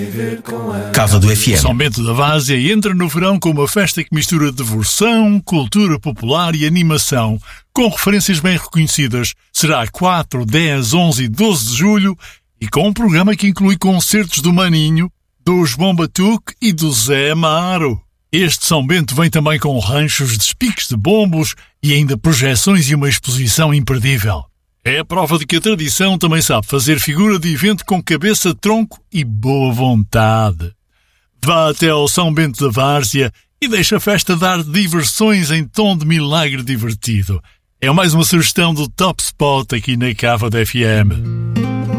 Cava do FM. São Bento da Várzea entra no verão com uma festa que mistura devoção, cultura popular e animação, com referências bem reconhecidas. Será 4, 10, 11 e 12 de julho e com um programa que inclui concertos do Maninho, do João Batuque e do Zé Amaro. Este São Bento vem também com ranchos de espiques de bombos e ainda projeções e uma exposição imperdível. É a prova de que a tradição também sabe fazer figura de evento com cabeça, tronco e boa vontade. Vá até ao São Bento da Várzea e deixa a festa dar diversões em tom de milagre divertido. É mais uma sugestão do Top Spot aqui na Cava da FM.